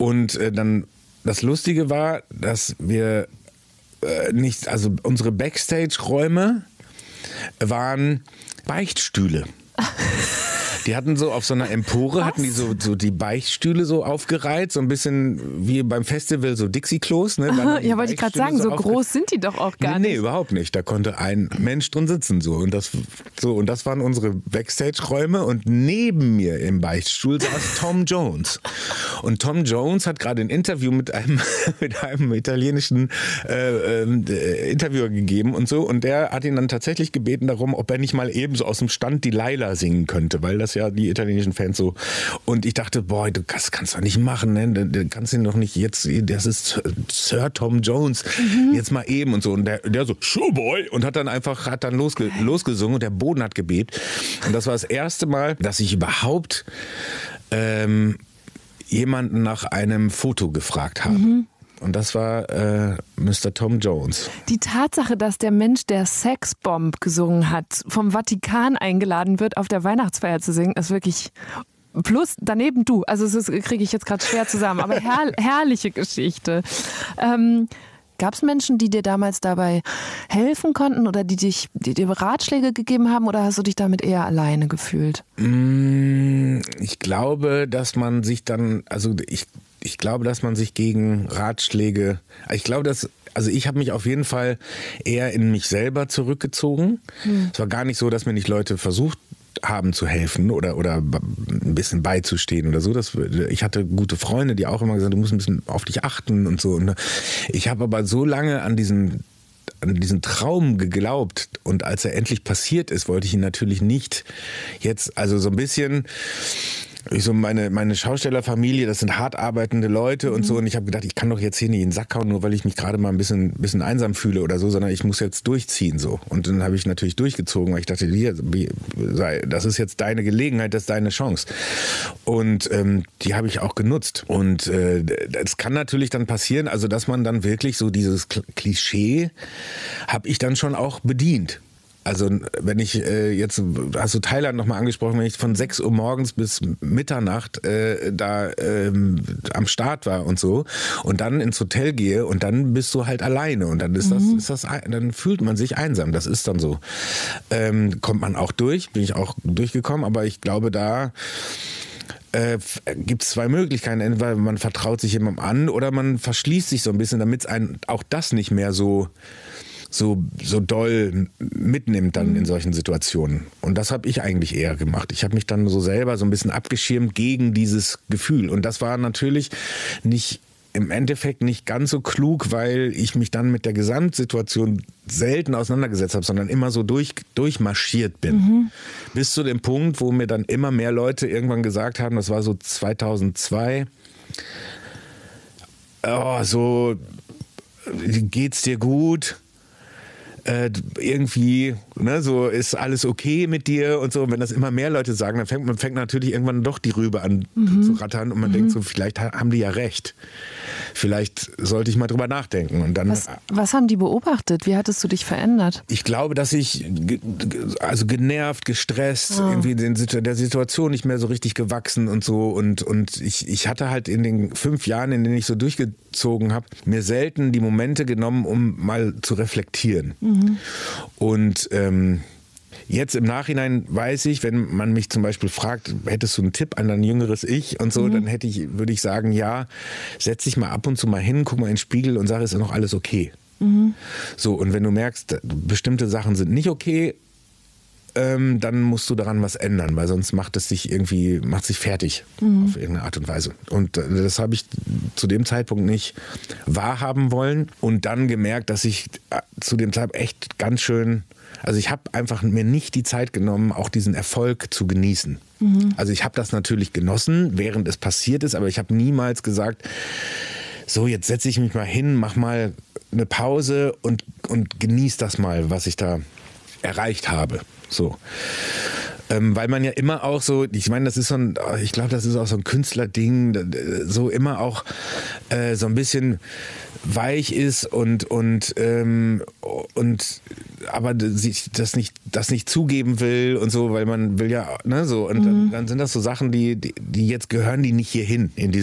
Und dann das Lustige war, dass wir also unsere Backstage-Räume waren Beichtstühle. Die hatten so auf so einer Empore, hatten die so die Beichtstühle so aufgereiht, so ein bisschen wie beim Festival, so Dixie-Klos. Ne? Ja, wollte ich gerade sagen, so groß sind die doch auch gar nicht. Nee, überhaupt nicht. Da konnte ein Mensch drin sitzen. Und das waren unsere Backstage-Räume. Und neben mir im Beichtstuhl saß Tom Jones. Und Tom Jones hat gerade ein Interview mit einem italienischen Interviewer gegeben und so. Und der hat ihn dann tatsächlich gebeten darum, ob er nicht mal eben so aus dem Stand die Laila singen könnte, weil das ja die italienischen Fans so. Und ich dachte, boah, das kannst du doch nicht machen, ne? Du kannst ihn doch nicht jetzt, das ist Sir Tom Jones, jetzt mal eben und so. Und der so, Showboy, und hat dann losgesungen und der Boden hat gebebt. Und das war das erste Mal, dass ich überhaupt jemanden nach einem Foto gefragt habe. Und das war Mr. Tom Jones. Die Tatsache, dass der Mensch, der Sexbomb gesungen hat, vom Vatikan eingeladen wird, auf der Weihnachtsfeier zu singen, ist wirklich... Plus daneben du. Also das kriege ich jetzt gerade schwer zusammen. Aber herrliche Geschichte. Gab es Menschen, die dir damals dabei helfen konnten oder die dir Ratschläge gegeben haben, oder hast du dich damit eher alleine gefühlt? Ich glaube, dass man sich dann... Ich glaube, dass man sich gegen Ratschläge, ich habe mich auf jeden Fall eher in mich selber zurückgezogen. Es war gar nicht so, dass mir nicht Leute versucht haben zu helfen oder ein bisschen beizustehen oder so. Ich hatte gute Freunde, die auch immer gesagt haben, du musst ein bisschen auf dich achten und so. Und ich habe aber so lange an diesen Traum geglaubt, und als er endlich passiert ist, wollte ich ihn natürlich nicht jetzt, also so ein bisschen... meine Schaustellerfamilie, das sind hart arbeitende Leute und so, und ich habe gedacht, ich kann doch jetzt hier nicht in den Sack hauen, nur weil ich mich gerade mal ein bisschen einsam fühle oder so, sondern ich muss jetzt durchziehen so. Und dann habe ich natürlich durchgezogen, weil ich dachte, das ist jetzt deine Gelegenheit, das ist deine Chance. Und die habe ich auch genutzt. Und es kann natürlich dann passieren, also dass man dann wirklich so dieses Klischee habe ich dann schon auch bedient. Also wenn ich jetzt, hast du Thailand nochmal angesprochen, wenn ich von 6 Uhr morgens bis Mitternacht am Start war und so und dann ins Hotel gehe und dann bist du halt alleine und dann dann fühlt man sich einsam, das ist dann so. Kommt man auch durch, bin ich auch durchgekommen, aber ich glaube, da gibt es 2 Möglichkeiten. Entweder man vertraut sich jemandem an oder man verschließt sich so ein bisschen, damit es einen auch das nicht mehr so doll mitnimmt dann in solchen Situationen. Und das habe ich eigentlich eher gemacht. Ich habe mich dann so selber so ein bisschen abgeschirmt gegen dieses Gefühl. Und das war natürlich im Endeffekt nicht ganz so klug, weil ich mich dann mit der Gesamtsituation selten auseinandergesetzt habe, sondern immer so durchmarschiert bin. Bis zu dem Punkt, wo mir dann immer mehr Leute irgendwann gesagt haben, das war so 2002, so, geht's dir gut? Irgendwie, ne, so ist alles okay mit dir und so. Und wenn das immer mehr Leute sagen, dann fängt natürlich irgendwann doch die Rübe an zu rattern und man denkt so, vielleicht haben die ja recht. Vielleicht sollte ich mal drüber nachdenken. Und dann, was haben die beobachtet? Wie hattest du dich verändert? Ich glaube, dass ich genervt, gestresst, irgendwie der Situation nicht mehr so richtig gewachsen und so. Und ich hatte halt in den 5 Jahren, in denen ich so durchgezogen habe, mir selten die Momente genommen, um mal zu reflektieren. Und jetzt im Nachhinein weiß ich, wenn man mich zum Beispiel fragt, hättest du einen Tipp an dein jüngeres Ich und so, dann würde ich sagen, ja, setz dich mal ab und zu mal hin, guck mal in den Spiegel und sag, ist noch alles okay. So, und wenn du merkst, bestimmte Sachen sind nicht okay, dann musst du daran was ändern, weil sonst macht sich fertig auf irgendeine Art und Weise. Und das habe ich zu dem Zeitpunkt nicht wahrhaben wollen und dann gemerkt, dass ich zu dem Zeitpunkt echt ganz schön, also ich habe einfach mir nicht die Zeit genommen, auch diesen Erfolg zu genießen. Also ich habe das natürlich genossen, während es passiert ist, aber ich habe niemals gesagt, so, jetzt setze ich mich mal hin, mach mal eine Pause und genieß das mal, was ich da erreicht habe. So. Weil man ja immer auch so, ich meine, ich glaube, das ist auch so ein Künstlerding, so immer auch so ein bisschen weich ist und aber das nicht zugeben will und so, weil man will ja, ne, so, und dann sind das so Sachen, die jetzt gehören die nicht hierhin in diese